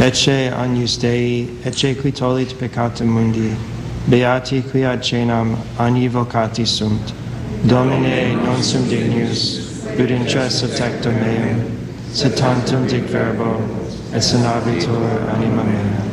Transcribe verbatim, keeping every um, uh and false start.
Ecce agnus Dei, ecce qui tollit peccatum mundi, beati qui ad cenam agni vocati sunt. Domine, non sum dignus, ut intres of tectum meum, sed tantum dic verbo, et sanabitur anima mea.